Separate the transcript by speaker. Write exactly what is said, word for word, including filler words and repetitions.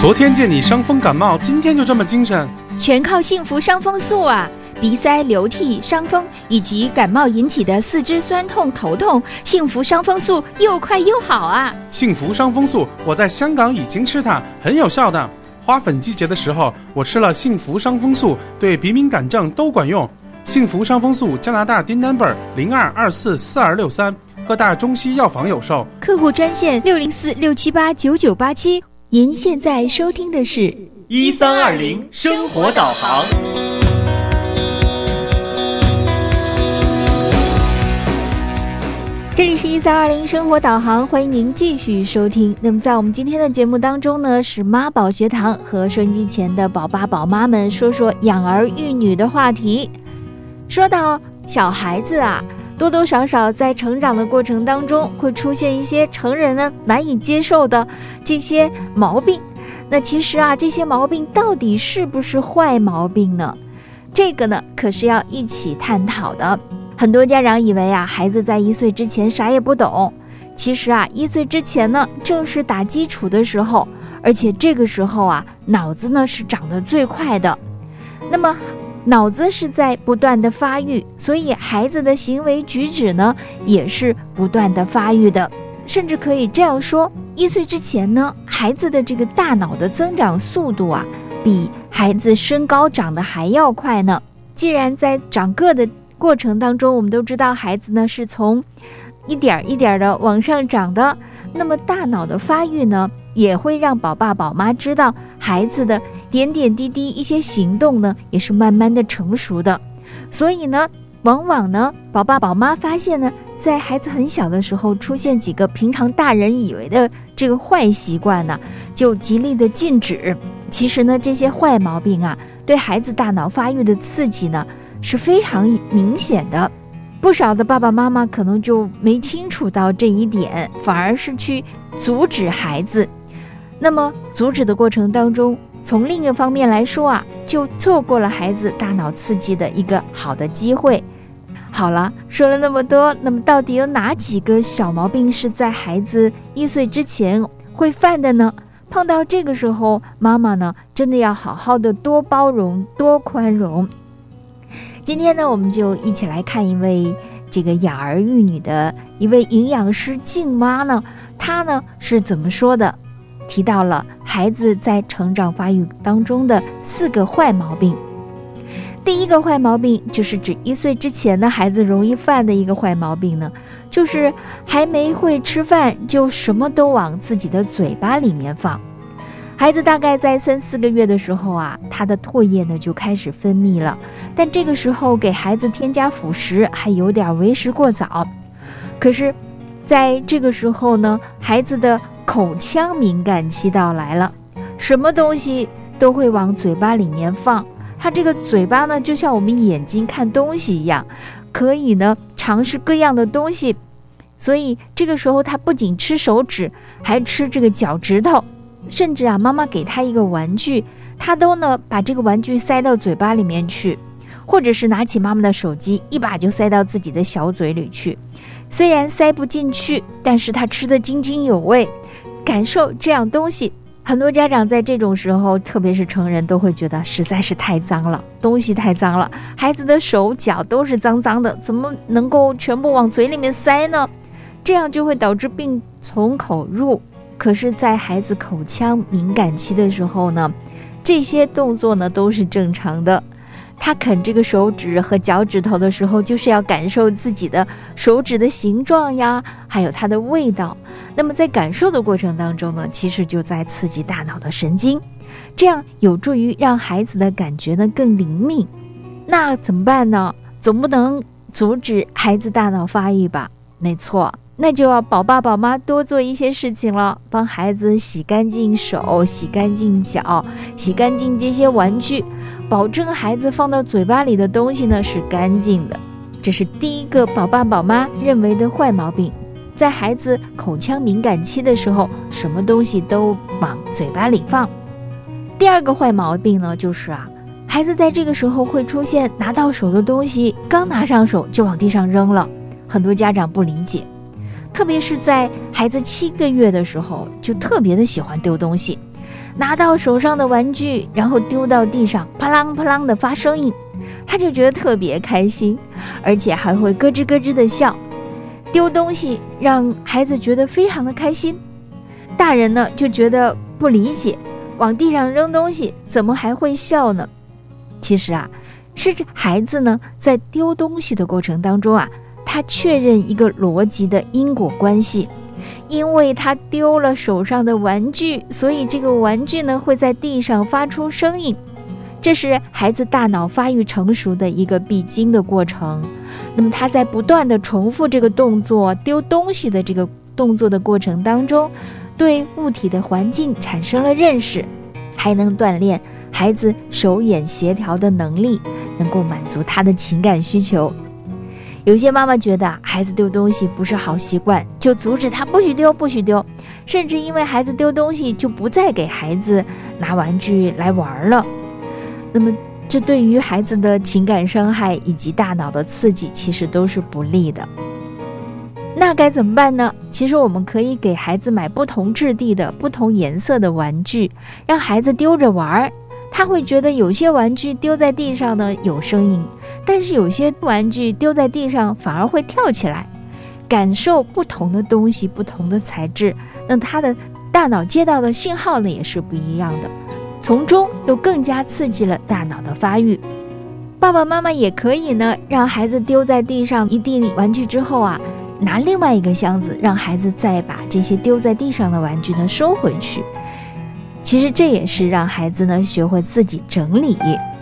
Speaker 1: 昨天见你伤风感冒，今天就这么精神，
Speaker 2: 全靠幸福伤风素啊！鼻塞、流涕、伤风以及感冒引起的四肢酸痛、头痛，幸福伤风素又快又好啊！
Speaker 1: 幸福伤风素，我在香港已经吃它，很有效的。花粉季节的时候，我吃了幸福伤风素，对鼻敏感症都管用。幸福伤风素，加拿大 D number 零二二四四二六三，各大中西药房有售。
Speaker 2: 客户专线六零四六七八九九八七。您现在收听的是
Speaker 3: 一三二零生活导航。
Speaker 2: 这里是一三二零生活导航，欢迎您继续收听。那么在我们今天的节目当中呢，是妈宝学堂和收音机前的宝爸宝妈们说说养儿育女的话题。说到小孩子啊，多多少少在成长的过程当中会出现一些成人呢难以接受的这些毛病。那其实啊，这些毛病到底是不是坏毛病呢？这个呢可是要一起探讨的。很多家长以为啊，孩子在一岁之前啥也不懂，其实啊，一岁之前呢正是打基础的时候，而且这个时候啊，脑子呢是长得最快的。那么脑子是在不断的发育，所以孩子的行为举止呢也是不断的发育的。甚至可以这样说，一岁之前呢，孩子的这个大脑的增长速度啊，比孩子身高长得还要快呢。既然在长个的过程当中，我们都知道孩子呢是从一点一点的往上长的，那么大脑的发育呢，也会让宝爸宝妈知道孩子的点点滴滴一些行动呢，也是慢慢的成熟的。所以呢，往往呢，宝爸宝妈发现呢，在孩子很小的时候出现几个平常大人以为的这个坏习惯呢，就极力的禁止。其实呢，这些坏毛病啊，对孩子大脑发育的刺激呢是非常明显的。不少的爸爸妈妈可能就没清楚到这一点，反而是去阻止孩子。那么阻止的过程当中，从另一个方面来说啊，就错过了孩子大脑刺激的一个好的机会。好了，说了那么多，那么到底有哪几个小毛病是在孩子一岁之前会犯的呢？碰到这个时候，妈妈呢真的要好好的多包容多宽容。今天呢，我们就一起来看一位这个养儿育女的一位营养师静妈呢，她呢是怎么说的，提到了孩子在成长发育当中的四个坏毛病。第一个坏毛病就是指一岁之前的孩子容易犯的一个坏毛病呢，就是还没会吃饭就什么都往自己的嘴巴里面放。孩子大概在三四个月的时候啊，他的唾液呢就开始分泌了，但这个时候给孩子添加辅食还有点为时过早。可是在这个时候呢，孩子的口腔敏感期到来了，什么东西都会往嘴巴里面放。他这个嘴巴呢，就像我们眼睛看东西一样，可以呢尝试各样的东西。所以这个时候他不仅吃手指，还吃这个脚趾头，甚至啊，妈妈给他一个玩具，他都呢把这个玩具塞到嘴巴里面去，或者是拿起妈妈的手机，一把就塞到自己的小嘴里去。虽然塞不进去，但是他吃得津津有味，感受这样东西。很多家长在这种时候，特别是成人，都会觉得实在是太脏了，东西太脏了，孩子的手脚都是脏脏的，怎么能够全部往嘴里面塞呢？这样就会导致病从口入。可是在孩子口腔敏感期的时候呢，这些动作呢都是正常的。他啃这个手指和脚趾头的时候，就是要感受自己的手指的形状呀，还有它的味道。那么在感受的过程当中呢，其实就在刺激大脑的神经，这样有助于让孩子的感觉呢更灵敏。那怎么办呢？总不能阻止孩子大脑发育吧？没错，那就要宝爸宝妈多做一些事情了，帮孩子洗干净手，洗干净脚，洗干净这些玩具，保证孩子放到嘴巴里的东西呢是干净的。这是第一个宝爸宝妈认为的坏毛病，在孩子口腔敏感期的时候，什么东西都往嘴巴里放。第二个坏毛病呢，就是啊，孩子在这个时候会出现拿到手的东西，刚拿上手就往地上扔了。很多家长不理解，特别是在孩子七个月的时候，就特别的喜欢丢东西。 拿到手上的玩具，然后丢到地上，啪啷啪啷的发声音，他就觉得特别开心，而且还会咯吱咯吱的笑。丢东西让孩子觉得非常的开心，大人呢就觉得不理解，往地上扔东西怎么还会笑呢？其实啊，是孩子呢在丢东西的过程当中啊，他确认一个逻辑的因果关系。因为他丢了手上的玩具，所以这个玩具呢会在地上发出声音，这是孩子大脑发育成熟的一个必经的过程。那么他在不断的重复这个动作，丢东西的这个动作的过程当中，对物体的环境产生了认识，还能锻炼孩子手眼协调的能力，能够满足他的情感需求。有些妈妈觉得孩子丢东西不是好习惯，就阻止他不许丢不许丢，甚至因为孩子丢东西就不再给孩子拿玩具来玩了。那么这对于孩子的情感伤害以及大脑的刺激其实都是不利的。那该怎么办呢？其实我们可以给孩子买不同质地的不同颜色的玩具，让孩子丢着玩，他会觉得有些玩具丢在地上呢有声音，但是有些玩具丢在地上反而会跳起来，感受不同的东西，不同的材质，那他的大脑接到的信号呢也是不一样的，从中又更加刺激了大脑的发育。爸爸妈妈也可以呢，让孩子丢在地上一地玩具之后啊，拿另外一个箱子，让孩子再把这些丢在地上的玩具呢收回去。其实这也是让孩子呢学会自己整理。